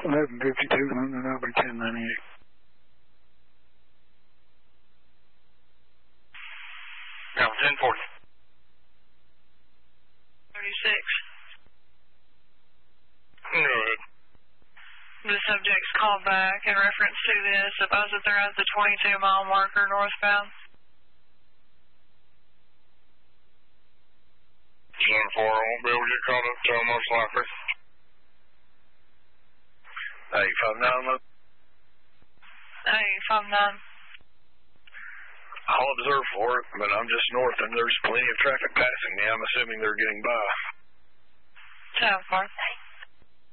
1152 London Aubrey 1098. Now 1040. 36. Go ahead. The subject's called back in reference to this. Suppose that they're at the 22-mile marker northbound. 10-4, I won't be able to get caught up to them most likely. 859. 859. I'll observe for it, but I'm just north and there's plenty of traffic passing me. I'm assuming they're getting by. 10-4.